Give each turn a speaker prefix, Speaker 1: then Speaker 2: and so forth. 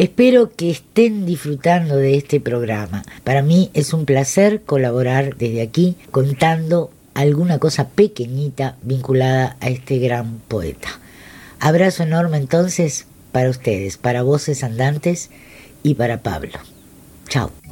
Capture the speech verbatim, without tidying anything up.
Speaker 1: Espero que estén disfrutando de este programa. Para mí es un placer colaborar desde aquí contando alguna cosa pequeñita vinculada a este gran poeta. Abrazo enorme entonces para ustedes, para Voces Andantes y para Pablo. Chao.